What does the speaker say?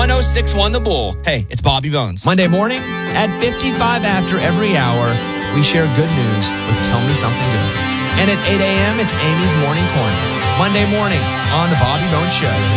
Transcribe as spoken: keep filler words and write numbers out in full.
one oh six one The Bull. Hey, it's Bobby Bones. Monday morning at fifty-five after every hour, we share good news with Tell Me Something Good. And at eight a.m., it's Amy's Morning Corner. Monday morning on The Bobby Bones Show.